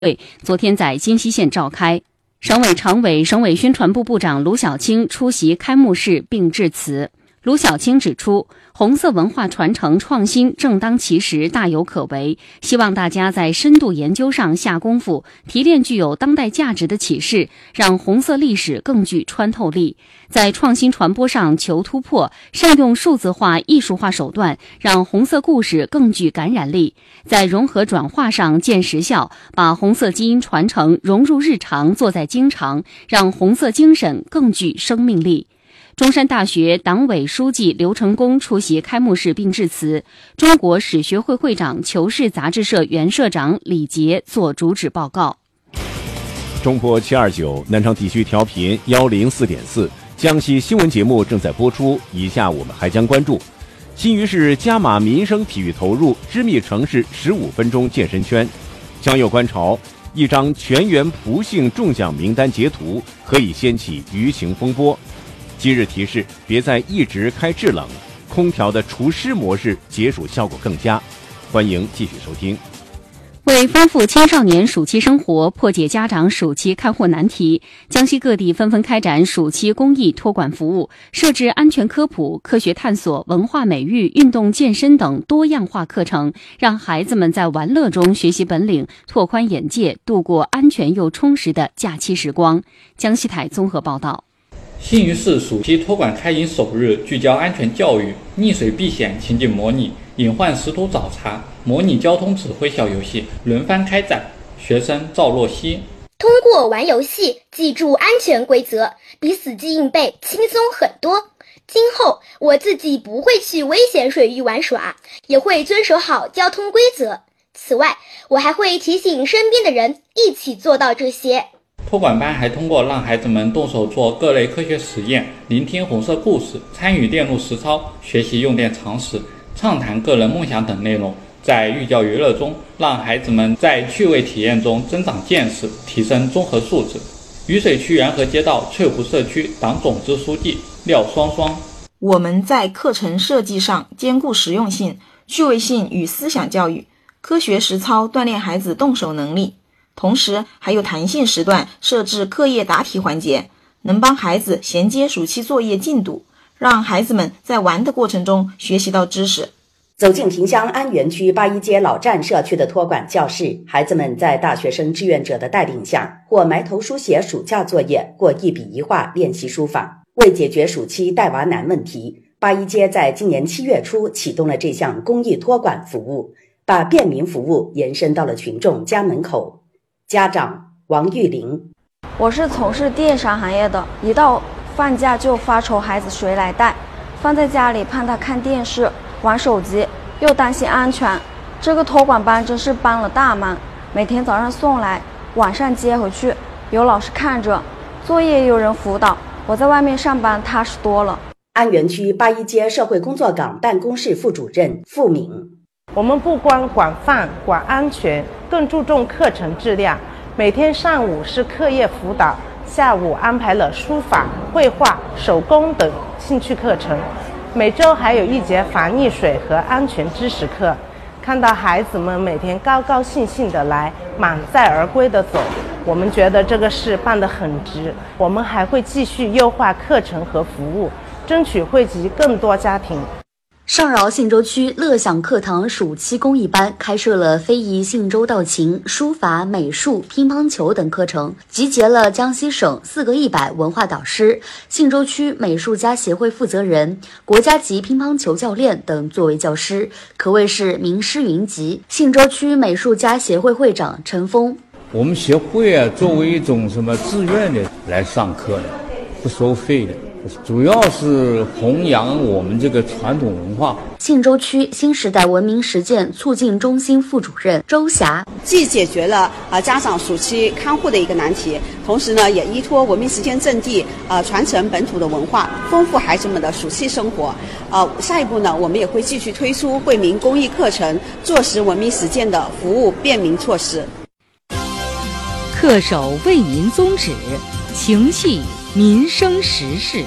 会昨天在金溪县召开，省委常委、省委宣传部部长卢小青出席开幕式并致辞。卢小青指出，红色文化传承创新正当其时，大有可为，希望大家在深度研究上下功夫，提炼具有当代价值的启示，让红色历史更具穿透力。在创新传播上求突破，善用数字化、艺术化手段，让红色故事更具感染力。在融合转化上见实效，把红色基因传承融入日常，做在经常，让红色精神更具生命力。中山大学党委书记刘成功出席开幕式并致辞，中国史学会会长、求是杂志社原社长李杰作主旨报告。 中波729南昌地区调频104.4，江西新闻节目正在播出。以下我们还将关注：新余市加码民生体育投入，知密城市15分钟健身圈。江右观潮，一张全员普幸中奖名单截图可以掀起舆情风波。今日提示：别再一直开制冷，空调的除湿模式解暑效果更佳。欢迎继续收听。 为丰富青少年暑期生活，破解家长暑期看货难题，江西各地纷纷开展暑期公益托管服务，设置安全科普、科学探索、文化美育、运动健身等多样化课程，让孩子们在玩乐中学习本领，拓宽眼界，度过安全又充实的假期时光。江西台综合报道。 新余市暑期托管开营首日，聚焦安全教育、溺水避险情景模拟、隐患识图找茬、模拟交通指挥小游戏轮番开展。学生赵若曦： 通过玩游戏记住安全规则，比死记硬背轻松很多。今后我自己不会去危险水域玩耍，也会遵守好交通规则。此外，我还会提醒身边的人一起做到这些。 托管班还通过让孩子们动手做各类科学实验，聆听红色故事，参与电路实操，学习用电常识，畅谈个人梦想等内容，在寓教于乐中，让孩子们在趣味体验中增长见识，提升综合素质。渝水区元和街道翠湖社区党总支书记廖双双： 我们在课程设计上兼顾实用性、趣味性与思想教育，科学实操锻炼孩子动手能力。同时还有弹性时段设置课业答题环节，能帮孩子衔接暑期作业进度，让孩子们在玩的过程中学习到知识。 走进萍乡安源区81街老站社区的托管教室，孩子们在大学生志愿者的带领下，或埋头书写暑假作业，或一笔一画练习书法。为解决暑期带娃难问题，81街在今年7月初启动了这项公益托管服务，把便民服务延伸到了群众家门口。家长王玉玲： 我是从事电商行业的，一到放假就发愁孩子谁来带，放在家里怕他看电视玩手机，又担心安全。这个托管班真是帮了大忙，每天早上送来，晚上接回去，有老师看着，作业有人辅导，我在外面上班踏实多了。 安源区81街社会工作岗办公室副主任付敏： 我们不光管饭管安全，更注重课程质量。每天上午是课业辅导，下午安排了书法、绘画、手工等兴趣课程，每周还有1节防溺水和安全知识课。看到孩子们每天高高兴兴的来，满载而归的走，我们觉得这个事办得很值。我们还会继续优化课程和服务，争取惠及更多家庭。 上饶信州区乐享课堂暑期公益班开设了非遗信州道琴、书法、美术、乒乓球等课程，集结了江西省4个100文化导师、信州区美术家协会负责人、国家级乒乓球教练等作为教师，可谓是名师云集。信州区美术家协会会长陈峰： 我们协会作为一种自愿的来上课的，不收费的，主要是弘扬我们这个传统文化。 信州区新时代文明实践促进中心副主任周霞： 既解决了家长暑期看护的一个难题，同时呢也依托文明实践阵地传承本土的文化，丰富孩子们的暑期生活。下一步呢，我们也会继续推出惠民公益课程，落实文明实践的服务便民措施。 恪守为民宗旨，情系民生时事。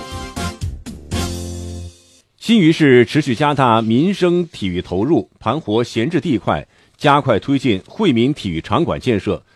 新余市持续加大民生体育投入，盘活闲置地块，加快推进惠民体育场馆建设，